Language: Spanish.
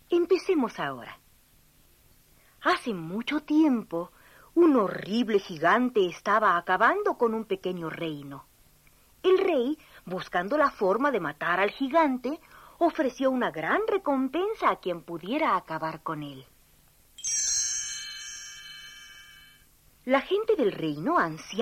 Empecemos ahora. Hace mucho tiempo, un horrible gigante estaba acabando con un pequeño reino. El rey, buscando la forma de matar al gigante, ofreció una gran recompensa a quien pudiera acabar con él. La gente del reino, ansiaba